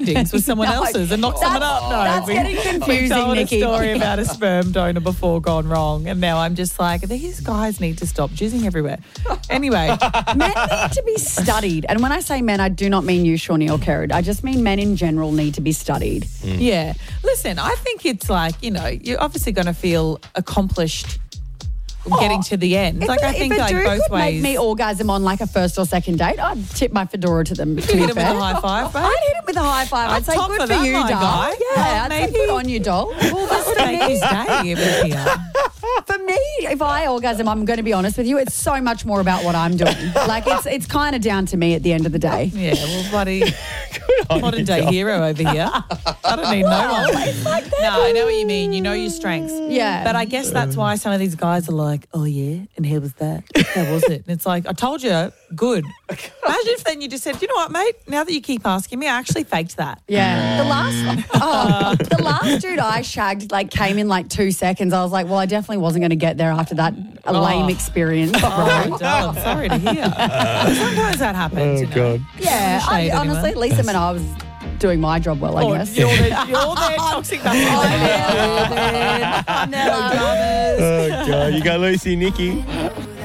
endings with someone No, else's and knock someone up. No, that's getting confusing, we told Nikki. a story about a sperm donor before gone wrong, and now I'm just like, these guys need to stop jizzing everywhere. Anyway, Men need to be studied. And when I say men, I do not mean you, Shawnee or Kerrod. I just mean men in general need to be studied. yeah. Listen, I think it's like, you're obviously going to feel accomplished getting to the end. If I think if a dude both could ways. make me orgasm on like a first or second date, I'd tip my fedora to them. Hit him with a high five, babe. I'd hit him with a high five. I'd say, top good for for that, you, my doll. guy. Yeah, I'd Maybe- say, good on you, doll. Well, That would make his day over here. For me, if I orgasm, I'm going to be honest with you, it's so much more about what I'm doing. Like, it's kind of down to me at the end of the day. Yeah, well, buddy, modern day hero over here. I don't need no one. It's like that. No, I know what you mean. You know your strengths. Yeah. But I guess that's why some of these guys are like, oh, yeah, and how was that? How was it? And it's like, I told you, good. Imagine if then you just said, you know what, mate, now that you keep asking me, I actually faked that. Yeah. The last dude I shagged came in 2 seconds. I was like, well, I definitely wasn't going to get there after that lame experience. Oh, darling, sorry to hear. Sometimes that happens. God. Yeah, Shade honestly, anyway. at least I was doing my job well, I guess. You're there toxic masculinity. I'm there. Oh, God. You go, Lucy, Nikki.